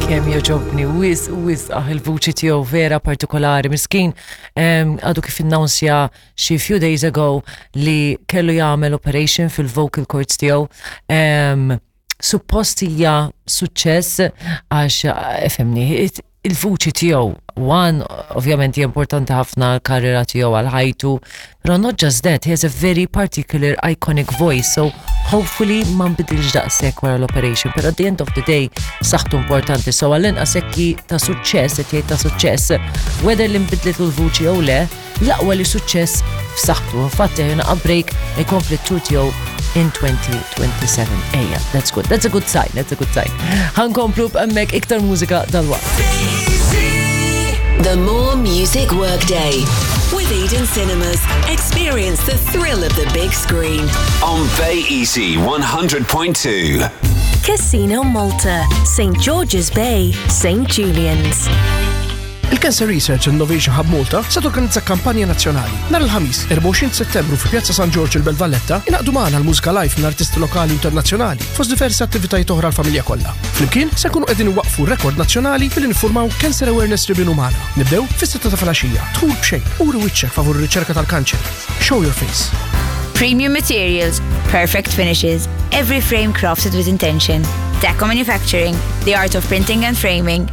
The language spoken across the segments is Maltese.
kemm joġobni wis il-vuċi tiegħu vera partikolari miskin għadu kif announcja xi few days ago li kellu jagħmel operation fil-vocal cords tiegħu. Suppost hija suċċess għax fehmni il-vuċi tiegħu ovvjament hija importanti ħafna l-karriera tiegħu għal ħajtu, però not just that, he has a very particular iconic voice, so hopefully ma nbidilx daqshekk wara l-operation, però at the end of the day saħħtu importanti, so għall-inqas hekk ta' suċċess, qed jgħid ta' suċċess, whether li nbidlet l-vuċi jew le, l-aqwa li suċċess f'saħħtu. Infatti ħina break jkompli t-tour tiegħu in 2027. Ejja, that's good. That's a good sign. Ħankomplu b'hemmhekk iktar mużika dal-waqt. The More Music Workday with Eden Cinemas. Experience the thrill of the big screen on Bay Easy 100.2. Casino Malta, St. George's Bay, St. Julian's. Il-Cancer Research Innovation Hub Malta se torganizza kampanja nazzjonali. Nar il-ħamis, 24 Settembru fi Pjazza San George il-Belt Valletta, inaqdu magħna l-mużika live minn artisti lokali u internazzjonali fost diversi attivitajiet oħra l-familja kollha. Flimkien se nkunu qegħdin iwaqfu rekord nazzjonali billi niffurmaw Cancer Awareness Ribbon magħna. Nibdew fis-6 ta' filgħaxija. Tħul b'xejn, uri wiċċek favur ir-riċerka tal-kanċer. Show your face. Premium materials, perfect finishes, every frame crafted with intention. Deco Manufacturing, the art of printing and framing.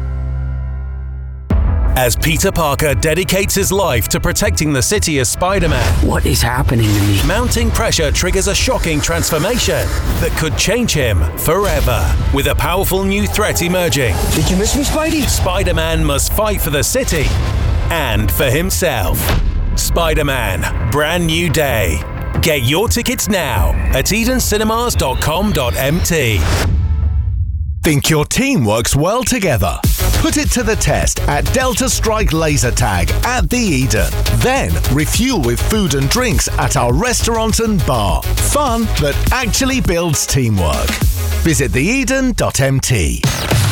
As Peter Parker dedicates his life to protecting the city as Spider-Man, what is happening to me? Mounting pressure triggers a shocking transformation that could change him forever. With a powerful new threat emerging, did you miss me, Spidey? Spider-Man must fight for the city and for himself. Spider-Man, Brand New Day. Get your tickets now at edencinemas.com.mt. Think your team works well together? Put it to the test at Delta Strike Laser Tag at the Eden. Then refuel with food and drinks at our restaurant and bar. Fun that actually builds teamwork. Visit theeden.mt.